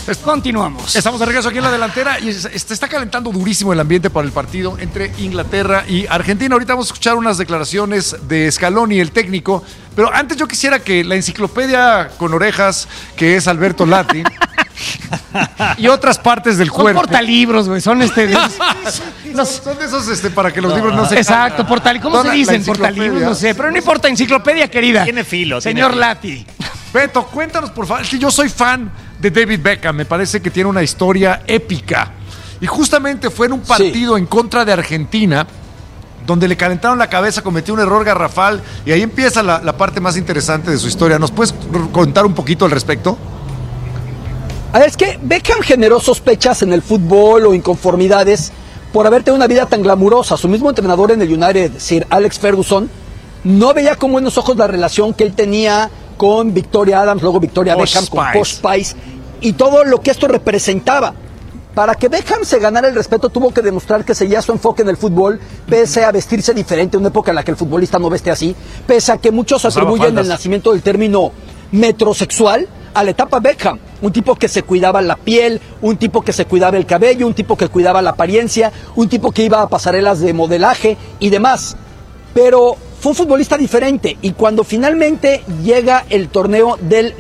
Continuamos. Estamos de regreso aquí en la delantera y se está calentando durísimo el ambiente para el partido entre Inglaterra y Argentina. Ahorita vamos a escuchar unas declaraciones de Scaloni, el técnico, pero antes yo quisiera que la enciclopedia con orejas, que es Alberto Lati, y otras partes del Son cuerpo. portalibros, güey. Son Son de esos para que los libros no se Exacto, ¿cómo Toda se la dicen? enciclopedia. Portalibros, no sé, pero no importa, enciclopedia querida. Tiene filo. Señor tiene Lati. Beto, cuéntanos por favor. Es que yo soy fan de David Beckham, me parece que tiene una historia épica. Y justamente fue en un partido en contra de Argentina, donde le calentaron la cabeza, cometió un error garrafal, y ahí empieza la parte más interesante de su historia. ¿Nos puedes contar un poquito al respecto? A ver, es que Beckham generó sospechas en el fútbol o inconformidades por haber tenido una vida tan glamurosa. Su mismo entrenador en el United, Sir Alex Ferguson, no veía con buenos ojos la relación que él tenía con Victoria Adams, luego Victoria Beckham, con Posh Spice, y todo lo que esto representaba. Para que Beckham se ganara el respeto, tuvo que demostrar que seguía su enfoque en el fútbol, pese a vestirse diferente, una época en la que el futbolista no veste así, pese a que muchos atribuyen el nacimiento del término metrosexual a la etapa Beckham. Un tipo que se cuidaba la piel, un tipo que se cuidaba el cabello, un tipo que cuidaba la apariencia, un tipo que iba a pasarelas de modelaje y demás. Pero fue un futbolista diferente, y cuando finalmente llega el torneo del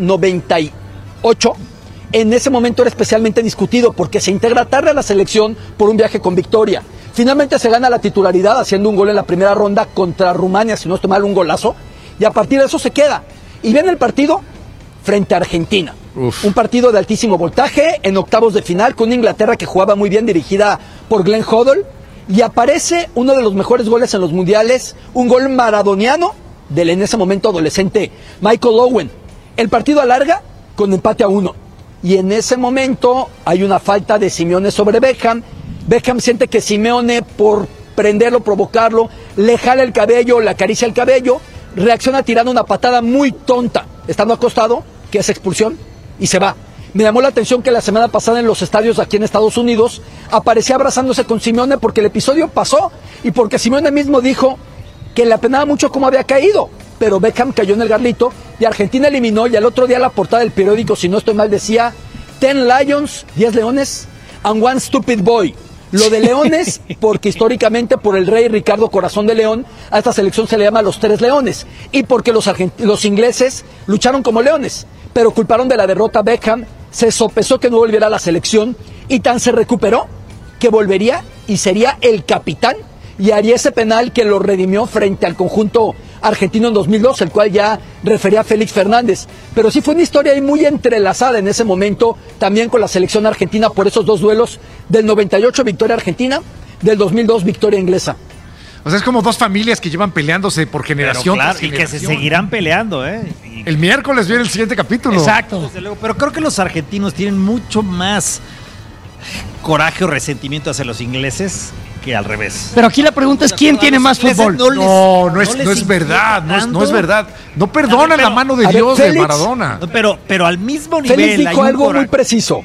98, en ese momento era especialmente discutido porque se integra tarde a la selección por un viaje con Victoria. Finalmente se gana la titularidad haciendo un gol en la primera ronda contra Rumania, si no estoy mal, un golazo, y a partir de eso se queda. Y viene el partido frente a Argentina. Un partido de altísimo voltaje, en octavos de final, con una Inglaterra que jugaba muy bien, dirigida por Glenn Hoddle, y aparece uno de los mejores goles en los mundiales, un gol maradoniano del en ese momento adolescente Michael Owen. El partido alarga con empate a 1, y en ese momento hay una falta de Simeone sobre Beckham. Beckham siente que Simeone, por prenderlo, provocarlo, le jala el cabello, le acaricia el cabello, reacciona tirando una patada muy tonta, estando acostado, que es expulsión, y se va. Me llamó la atención que la semana pasada en los estadios aquí en Estados Unidos aparecía abrazándose con Simeone, porque el episodio pasó y porque Simeone mismo dijo que le apenaba mucho cómo había caído, pero Beckham cayó en el garlito y Argentina eliminó, y al otro día la portada del periódico, si no estoy mal, decía 10 Lions, 10 leones and one stupid boy. Lo de leones, porque históricamente por el rey Ricardo Corazón de León, a esta selección se le llama los 3 leones, y porque los ingleses lucharon como leones, pero culparon de la derrota a Beckham, se sopesó que no volviera a la selección, y tan se recuperó que volvería y sería el capitán, y haría ese penal que lo redimió frente al conjunto argentino en 2002, el cual ya refería a Félix Fernández. Pero sí fue una historia ahí muy entrelazada en ese momento, también con la selección argentina, por esos dos duelos, del 98 victoria argentina, del 2002 victoria inglesa. O sea, es como dos familias que llevan peleándose por generación. Pero claro, tras y que se seguirán peleando, ¿eh? El miércoles viene el siguiente capítulo. Exacto. Desde luego, pero creo que los argentinos tienen mucho más coraje o resentimiento hacia los ingleses que al revés. Pero aquí la pregunta es, ¿quién tiene más fútbol? No es verdad, no es verdad. No perdonan la mano de Dios de Maradona. No, pero al mismo nivel Félix dijo algo muy preciso.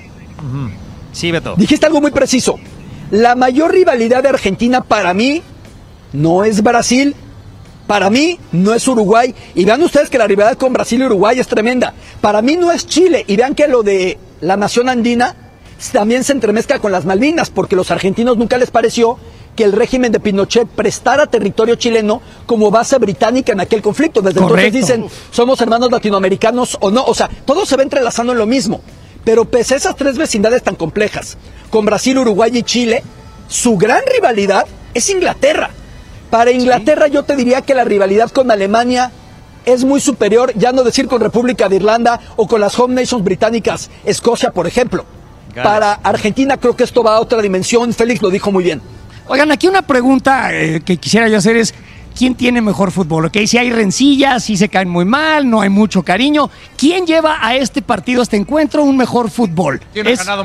Sí, Beto. Dijiste algo muy preciso. La mayor rivalidad de Argentina para mí no es Brasil, para mí no es Uruguay. Y vean ustedes que la rivalidad con Brasil y Uruguay es tremenda. Para mí no es Chile. Y vean que lo de la nación andina también se entremezcla con las Malvinas, porque los argentinos nunca les pareció que el régimen de Pinochet prestara territorio chileno como base británica en aquel conflicto. Desde entonces dicen, somos hermanos latinoamericanos o no. O sea, todo se va entrelazando en lo mismo. Pero pese a esas tres vecindades tan complejas, con Brasil, Uruguay y Chile, su gran rivalidad es Inglaterra. Para Inglaterra yo te diría que la rivalidad con Alemania es muy superior, ya no decir con República de Irlanda o con las home nations británicas, Escocia, por ejemplo. Para Argentina creo que esto va a otra dimensión. Félix lo dijo muy bien. Oigan, aquí una pregunta que quisiera yo hacer es, ¿quién tiene mejor fútbol? ¿Okay? Si hay rencillas, si se caen muy mal, no hay mucho cariño, ¿quién lleva a este partido, a este encuentro, un mejor fútbol? ¿Quién ha ganado